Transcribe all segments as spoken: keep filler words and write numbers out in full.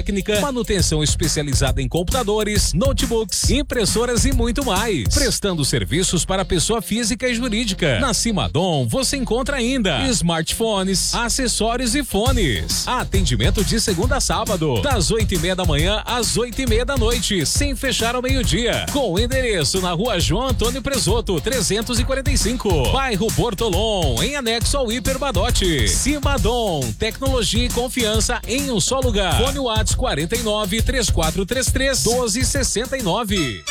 técnica, manutenção especializada em computadores, notebooks, impressoras e muito mais. Prestando serviços para pessoa física e jurídica. Na Cimadom você encontra ainda smartphones, acessórios e fones. Atendimento de segunda a sábado, das oito e meia da manhã às oito e meia da noite, sem fechar ao meio-dia. Com endereço na Rua João Antônio Presoto, trezentos e quarenta e cinco, bairro Bortolom, em anexo ao Hiper Badote. Cimadom, tecnologia e confiança em um só lugar. Fone WhatsApp quarenta e nove, três quatro três três, doze sessenta e nove.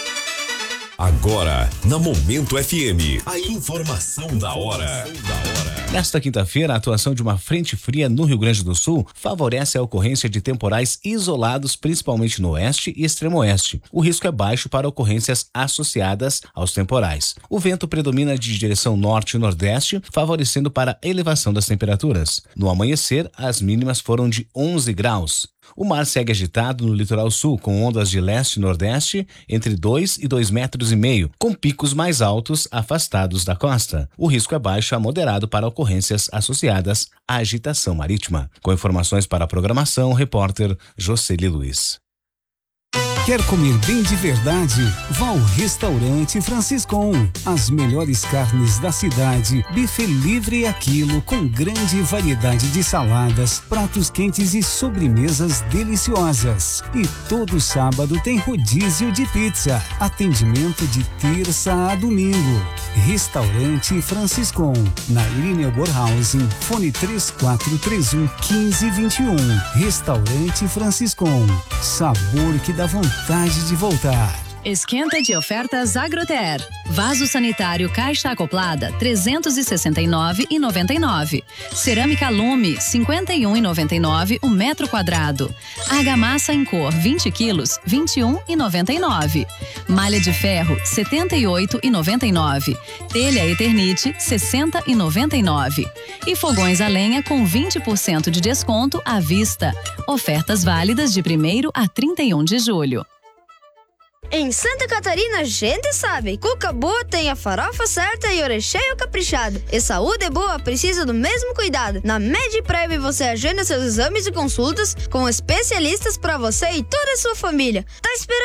Agora, na Momento F M, a informação da hora. Nesta quinta-feira, a atuação de uma frente fria no Rio Grande do Sul favorece a ocorrência de temporais isolados, principalmente no oeste e extremo oeste. O risco é baixo para ocorrências associadas aos temporais. O vento predomina de direção norte e nordeste, favorecendo para a elevação das temperaturas. No amanhecer, as mínimas foram de onze graus. O mar segue agitado no litoral sul, com ondas de leste e nordeste entre dois e dois metros e meio, com picos mais altos afastados da costa. O risco é baixo a moderado para ocorrências associadas à agitação marítima. Com informações para a programação, repórter Jocely Luiz. Quer comer bem de verdade? Vá ao Restaurante Franciscon. As melhores carnes da cidade, buffet livre a quilo com grande variedade de saladas, pratos quentes e sobremesas deliciosas. E todo sábado tem rodízio de pizza. Atendimento de terça a domingo. Restaurante Franciscon, na Irineu Borhausen, fone três quatro três um, um cinco dois um. Restaurante Franciscon, sabor que dá vontade de voltar. Esquenta de ofertas Agroter. Vaso sanitário caixa acoplada trezentos e sessenta e nove reais e noventa e nove centavos. Cerâmica Lume cinquenta e um reais e noventa e nove centavos o metro quadrado. Argamassa em cor vinte quilos vinte e um reais e noventa e nove centavos. Malha de ferro setenta e oito reais e noventa e nove centavos. Telha Eternite sessenta reais e noventa e nove centavos. E fogões a lenha com vinte por cento de desconto à vista. Ofertas válidas de primeiro a trinta e um de julho. Em Santa Catarina, a gente sabe, cuca boa tem a farofa certa e o recheio caprichado. E saúde boa precisa do mesmo cuidado. Na Mediprev você agenda seus exames e consultas com especialistas para você e toda a sua família. Tá esperando